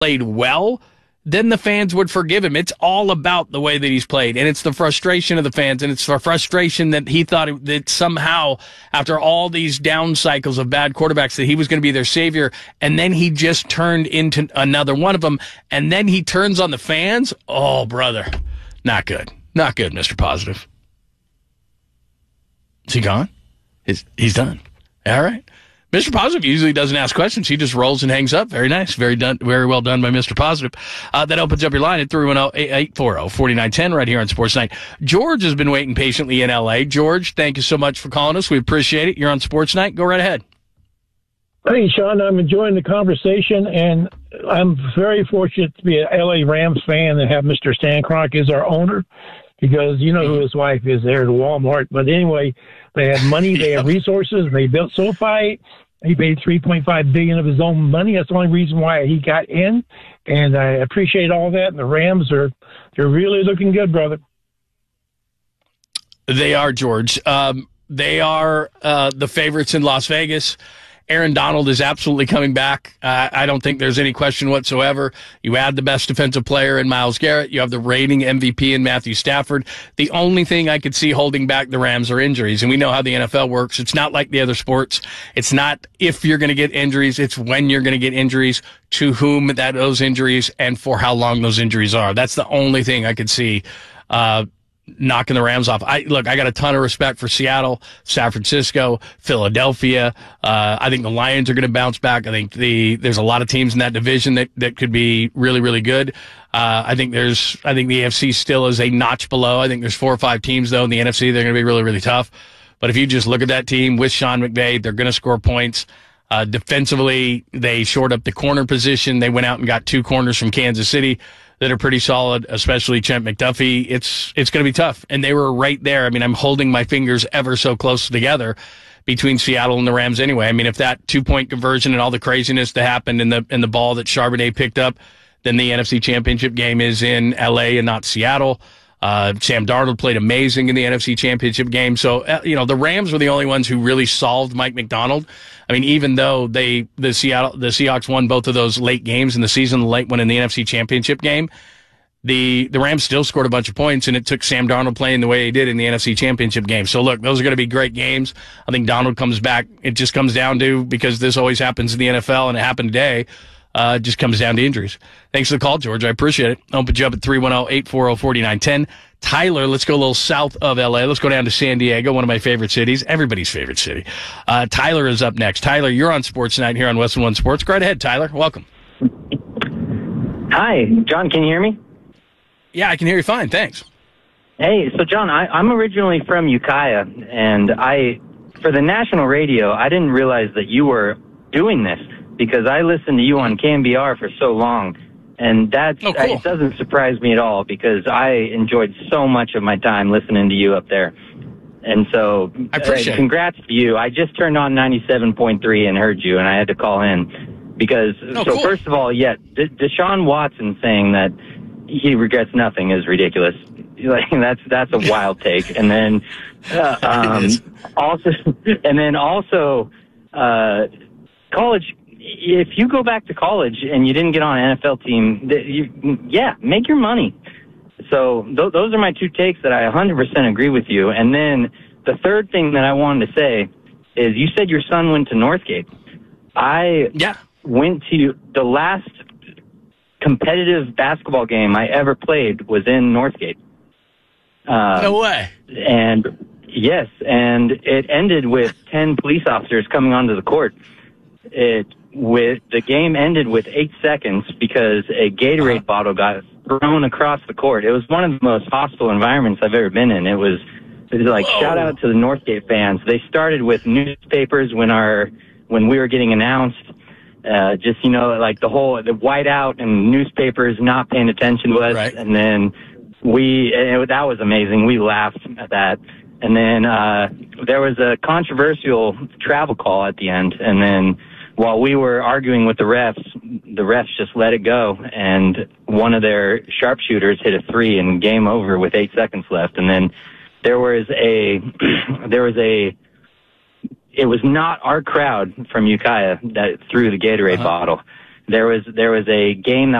played well, then the fans would forgive him. It's all about the way that he's played, and it's the frustration of the fans, and it's the frustration that he thought that somehow, after all these down cycles of bad quarterbacks, that he was going to be their savior, and then he just turned into another one of them, and then he turns on the fans. Oh, brother, not good. Not good, Mr. Positive. Is he gone? He's done. All right. Mr. Positive usually doesn't ask questions. He just rolls and hangs up. Very nice. Very well done by Mr. Positive. That opens up your line at 310-840-4910 right here on Sports Night. George has been waiting patiently in L.A. George, thank you so much for calling us. We appreciate it. You're on Sports Night. Go right ahead. Hey, Sean, I'm enjoying the conversation, and I'm very fortunate to be an L.A. Rams fan and have Mr. Stan Kroenke as our owner, because you know who his wife is there at Walmart. But anyway, they have money, they have resources, they built SoFi. He paid $3.5 billion of his own money. That's the only reason why he got in, and I appreciate all that. And the Rams they're really looking good, brother. They are, George. They are the favorites in Las Vegas. Aaron Donald is absolutely coming back. I don't think there's any question whatsoever. You add the best defensive player in Myles Garrett. You have the reigning MVP in Matthew Stafford. The only thing I could see holding back the Rams are injuries, and we know how the NFL works. It's not like the other sports. It's not if you're going to get injuries. It's when you're going to get injuries, to whom those injuries, and for how long those injuries are. That's the only thing I could see knocking the Rams off. I got a ton of respect for Seattle, San Francisco, Philadelphia. I think the Lions are going to bounce back. I think there's a lot of teams in that division that could be really, really good. I think the AFC still is a notch below. I think there's 4 or 5 teams though in the NFC. They're going to be really, really tough. But if you just look at that team with Sean McVay, they're going to score points. Defensively, they shored up the corner position. They went out and got 2 corners from Kansas City that are pretty solid, especially Trent McDuffie. It's going to be tough. And they were right there. I mean, I'm holding my fingers ever so close together between Seattle and the Rams anyway. I mean, if that 2-point conversion and all the craziness that happened in the ball that Charbonnet picked up, then the NFC Championship game is in LA and not Seattle. Sam Darnold played amazing in the NFC Championship game. So, the Rams were the only ones who really solved Mike Macdonald. I mean, even though the Seahawks won both of those late games in the season, the late one in the NFC Championship game, the Rams still scored a bunch of points, and it took Sam Darnold playing the way he did in the NFC Championship game. So, look, those are going to be great games. I think Donald comes back. It just comes down to, because this always happens in the NFL, and it happened today, it just comes down to injuries. Thanks for the call, George. I appreciate it. I'll put you up at 310-840-4910. Tyler, let's go a little south of L.A. Let's go down to San Diego, one of my favorite cities, everybody's favorite city. Tyler is up next. Tyler, you're on Sports Night here on Western One Sports. Go right ahead, Tyler. Welcome. Hi, John, can you hear me? Yeah, I can hear you fine. Thanks. Hey, so John, I'm originally from Ukiah, and for the national radio, I didn't realize that you were doing this, because I listened to you on KMBR for so long, and cool. It doesn't surprise me at all, because I enjoyed so much of my time listening to you up there. And so, I appreciate congrats to you. I just turned on 97.3 and heard you, and I had to call in because. Cool. First of all, Deshaun Watson saying that he regrets nothing is ridiculous. Like that's a wild take. And then also college. If you go back to college and you didn't get on an NFL team, make your money. So those are my 2 takes that I 100% agree with you. And then the third thing that I wanted to say is, you said your son went to Northgate. I went to the last competitive basketball game I ever played was in Northgate. No way. And yes, and it ended with 10 police officers coming onto the court. The game ended with 8 seconds because a Gatorade bottle got thrown across the court. It was one of the most hostile environments I've ever been in. It was like, shout out to the Northgate fans. They started with newspapers when we were getting announced. Like the whiteout and newspapers not paying attention to us. Right. And then that was amazing. We laughed at that. And then there was a controversial travel call at the end. And then while we were arguing with the refs just let it go. And one of their sharpshooters hit a 3 and game over with 8 seconds left. And then it was not our crowd from Ukiah that threw the Gatorade bottle. There was a game that